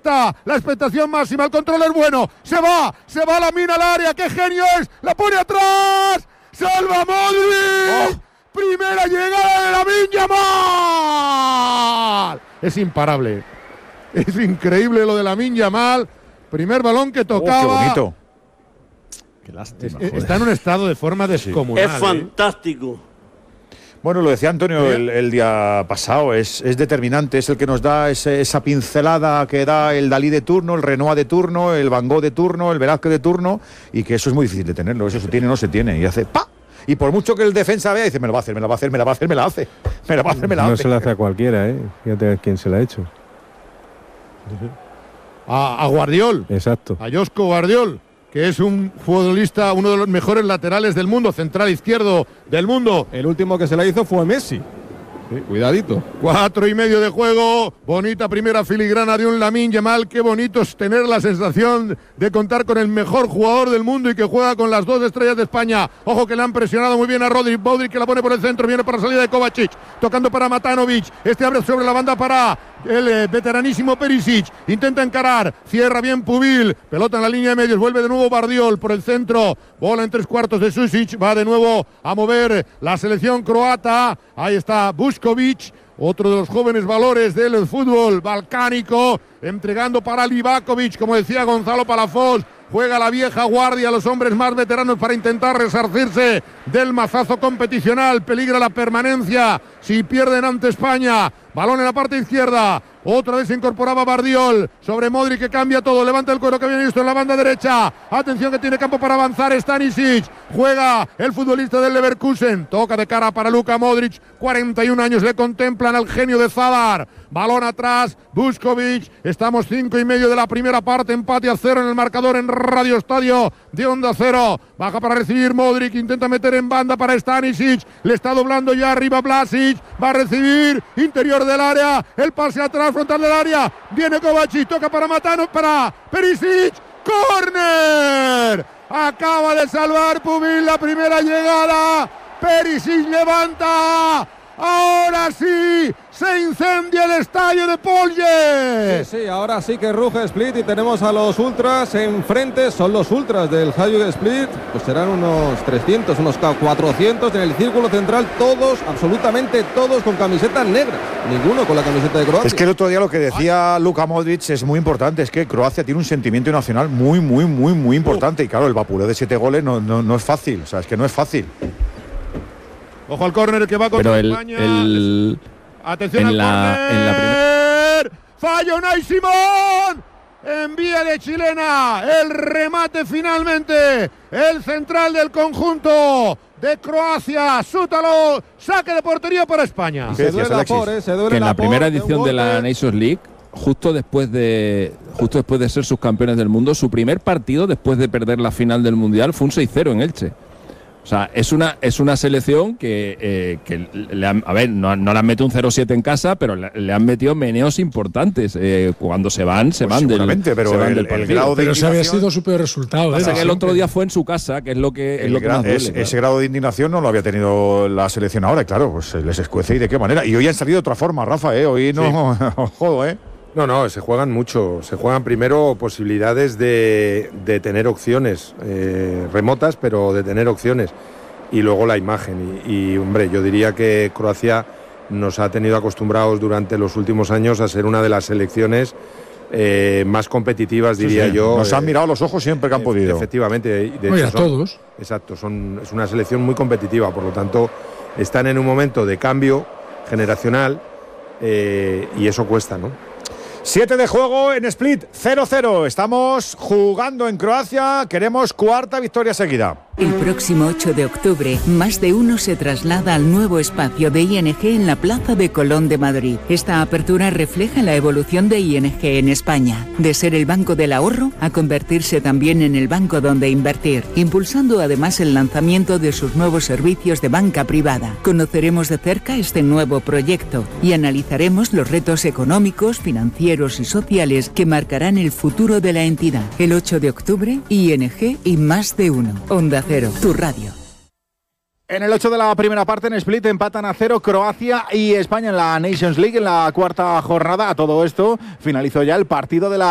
está la expectación máxima, el control es bueno, se va Lamine al área, ¡qué genio es! ¡La pone atrás! ¡Salva Modric! ¡Primera llegada de Lamine Yamal! Es imparable, es increíble lo de Lamine Yamal, primer balón que tocaba. ¡Qué bonito! ¡Qué lástima! Está en un estado de forma descomunal. Es fantástico. Bueno, lo decía Antonio el día pasado, es determinante, es el que nos da esa pincelada que da el Dalí de turno, el Renoir de turno, el Van Gogh de turno, el Velázquez de turno, y que eso es muy difícil de tenerlo, eso se tiene o no se tiene, y hace ¡pa! Y por mucho que el defensa vea, dice, me la hace. No se la hace a cualquiera, fíjate a quién se la ha hecho. A Guardiol. Exacto. A Josko Guardiol, que es un futbolista, uno de los mejores laterales del mundo, central izquierdo del mundo. El último que se la hizo fue Messi. Sí, cuidadito. 4:30 de juego, bonita primera filigrana de un Lamine Yamal, qué bonito es tener la sensación de contar con el mejor jugador del mundo y que juega con las dos estrellas de España. Ojo que le han presionado muy bien a Modric que la pone por el centro, viene para la salida de Kovacic, tocando para Matanovic, abre sobre la banda para el veteranísimo Perisic, intenta encarar, cierra bien Pubil, pelota en la línea de medios, vuelve de nuevo Guardiol por el centro, bola en 3/4 de Susic, va de nuevo a mover la selección croata, ahí está Vuskovic, otro de los jóvenes valores del fútbol balcánico, entregando para Livakovic, como decía Gonzalo Palafox, juega la vieja guardia, los hombres más veteranos para intentar resarcirse del mazazo competicional, peligra la permanencia si pierden ante España, balón en la parte izquierda, otra vez se incorporaba Guardiol sobre Modric que cambia todo, levanta el cuero que habían visto en la banda derecha, atención que tiene campo para avanzar Stanisic, juega el futbolista del Leverkusen, toca de cara para Luka Modric, 41 años le contemplan al genio de Zadar, balón atrás, Vuskovic, estamos 5:30 de la primera parte, empate a 0 en el marcador en Radio Estadio de Onda Cero, baja para recibir Modric, intenta meter en banda para Stanisic, le está doblando ya arriba Vlasic, va a recibir, interior del área, el pase atrás, frontal del área, viene Kovacic, toca para Matano, para Perisic, ¡córner! Acaba de salvar Pubil la primera llegada, Perisic levanta, ahora sí, se incendia el estadio de Polje. Sí, ahora sí que ruge Split y tenemos a los ultras enfrente, son los ultras del Hajduk Split, pues serán unos 300, unos 400 en el círculo central, todos, absolutamente todos con camisetas negras, ninguno con la camiseta de Croacia. Es que el otro día lo que decía Luka Modric es muy importante, es que Croacia tiene un sentimiento nacional muy importante y claro, el vapuleo de 7 goles no es fácil, o sea, es que no es fácil. Ojo al córner que va contra España. Atención al córner. Fallo Unai Simón. En vía de chilena. El remate finalmente. El central del conjunto de Croacia. Sútalo. Saque de portería para España. Se duele la por, que en la primera edición de la Nations League, justo después de ser subcampeones del mundo, su primer partido después de perder la final del Mundial fue un 6-0 en Elche. O sea, es una selección que le han, a ver, no le han metido un 0-7 en casa, pero le han metido meneos importantes. Cuando se van del partido. El grado de ese había sido su peor resultado. El otro día fue en su casa, que es lo que más duele. Ese grado de indignación no lo había tenido la selección ahora, y claro, pues les escuece y de qué manera. Y hoy han salido de otra forma, Rafa, hoy no jodo, No, se juegan mucho. Se juegan primero posibilidades de tener opciones remotas, pero de tener opciones. Y luego la imagen. Y hombre, yo diría que Croacia nos ha tenido acostumbrados durante los últimos años a ser una de las selecciones más competitivas, diría yo. Nos han mirado los ojos siempre que han podido. Efectivamente. De hecho, todos. Exacto, es una selección muy competitiva. Por lo tanto, están en un momento de cambio generacional y eso cuesta, ¿no? 7 de juego en Split, 0-0. Estamos jugando en Croacia, queremos cuarta victoria seguida. El próximo 8 de octubre, más de uno se traslada al nuevo espacio de ING en la Plaza de Colón de Madrid. Esta apertura refleja la evolución de ING en España, de ser el banco del ahorro a convertirse también en el banco donde invertir, impulsando además el lanzamiento de sus nuevos servicios de banca privada. Conoceremos de cerca este nuevo proyecto y analizaremos los retos económicos, financieros y sociales que marcarán el futuro de la entidad. El 8 de octubre, ING y más de uno. Onda Cero, tu radio. En el 8 de la primera parte, en Split, empatan a 0 Croacia y España en la Nations League en la cuarta jornada. A todo esto finalizó ya el partido de la